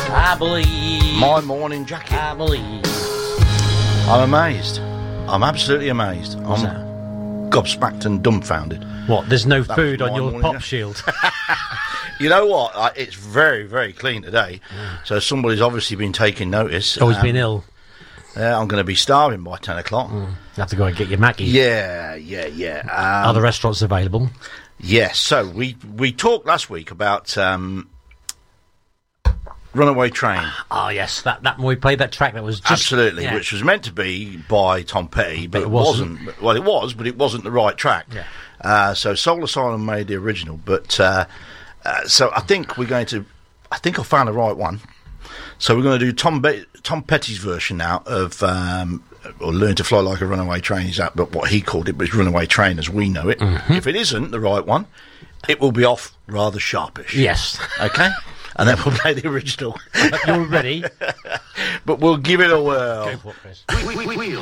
I believe. My morning jacket. I believe. I'm amazed. I'm absolutely amazed. What's I'm that? gobsmacked and dumbfounded. What, there's no That food was on my your morning pop jacket. shield? You know what? It's very, very clean today. So somebody's obviously been taking notice. Oh, he's been ill. I'm going to be starving by 10 o'clock. You have to go and get your Maggie. Yeah. Are the restaurants available? Yes. So we talked last week about Runaway Train. Oh, yes. That we played that track that was just... Absolutely, yeah. which was meant to be by Tom Petty, but it it wasn't. wasn't. Well, it was, but it wasn't the right track. Yeah. So Soul Asylum made the original, but so I think we're going to. I think I found the right one. So we're going to do Tom Petty's version now of or Learn to Fly Like a Runaway Train. Is that but what he called it? But it's Runaway Train as we know it. If it isn't the right one, it will be off rather sharpish. Yes. Okay. And then we'll play the original. You're ready. But we'll give it a whirl. Go for it, Chris.